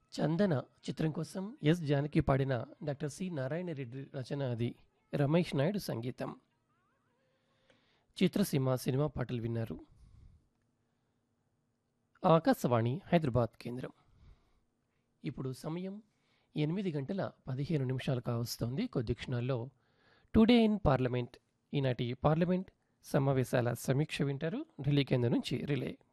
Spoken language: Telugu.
చందన చిత్రం కోసం ఎస్ జానకి పాడిన డాక్టర్ సి నారాయణ రెడ్డి రచన అది. రమేష్ నాయుడు సంగీతం. చిత్రసీమ సినిమా పాటలు విన్నారు. ఆకాశవాణి హైదరాబాద్ కేంద్రం. ఇప్పుడు సమయం 8:15 కావస్తోంది. కొద్ది క్షణాల్లో టుడే ఇన్ పార్లమెంట్, ఈనాటి పార్లమెంట్ సమావేశాల సమీక్ష వింటారు. ఢిల్లీ కేంద్రం నుంచి రిలే.